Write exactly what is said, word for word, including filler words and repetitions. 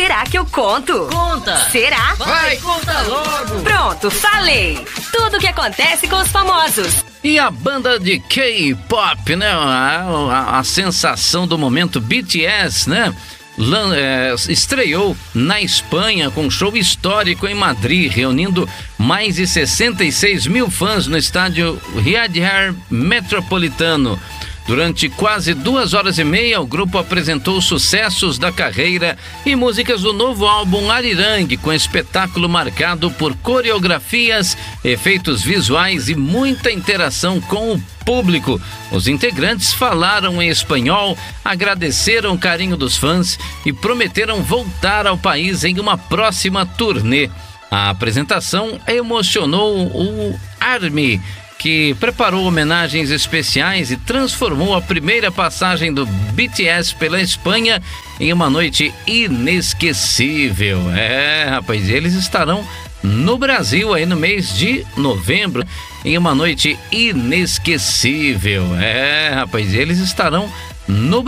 Será que eu conto? Conta! Será? Vai, conta logo! Pronto, falei! Tudo o que acontece com os famosos. E a banda de K-pop, né? A, a, a sensação do momento, B T S, né? Lan, é, estreou na Espanha com um show histórico em Madrid, reunindo mais de sessenta e seis mil fãs no estádio Riad Metropolitano. Durante quase duas horas e meia, o grupo apresentou sucessos da carreira e músicas do novo álbum Arirang, com espetáculo marcado por coreografias, efeitos visuais e muita interação com o público. Os integrantes falaram em espanhol, agradeceram o carinho dos fãs e prometeram voltar ao país em uma próxima turnê. A apresentação emocionou o ARMY, que preparou homenagens especiais e transformou a primeira passagem do B T S pela Espanha em uma noite inesquecível. É, rapaz, eles estarão no Brasil aí no mês de novembro em uma noite inesquecível. É, rapaz, eles estarão no